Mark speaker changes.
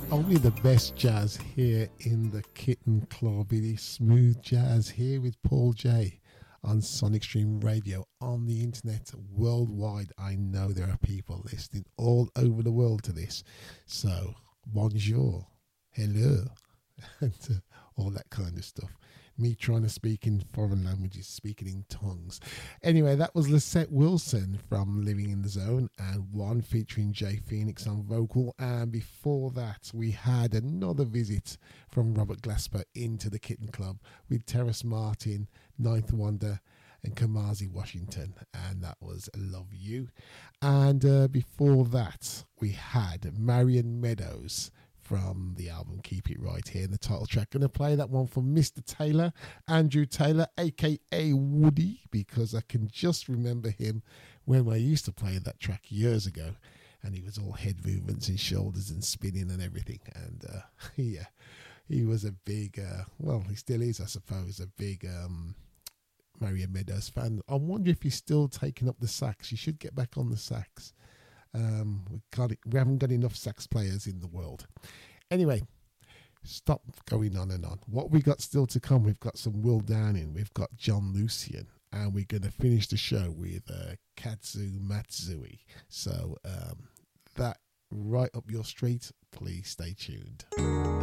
Speaker 1: Only the best jazz here in the Kitten Club. It is smooth jazz here with Paul J on Sonic Stream Radio on the internet worldwide. I know there are people listening all over the world to this. So, bonjour, hello, and all that kind of stuff. Me trying to speak in foreign languages, speaking in tongues. Anyway, that was Lisette Wilson from Living in the Zone, and one featuring Jay Phoenix on vocal. And before that, we had another visit from Robert Glasper into the Kitten Club with Terrace Martin, Ninth Wonder, and Kamasi Washington, and that was Love You. And before that, we had Marion Meadows from the album Keep It Right here in the title track. Going to play that one from Mr. Taylor, Andrew Taylor, aka Woody, because I can just remember him when I used to play that track years ago, and he was all head movements and shoulders and spinning and everything. And yeah, he was a big, well, he still is, I suppose, a big Marion Meadows fan. I wonder if he's still taking up the sax. He should get back on the sax. We haven't got enough sax players in the world. Anyway, stop going on and on. What we got still to come, we've got some Will Downing, we've got John Lucian, and we're going to finish the show with Kazu Matsui. So that right up your street. Please stay tuned.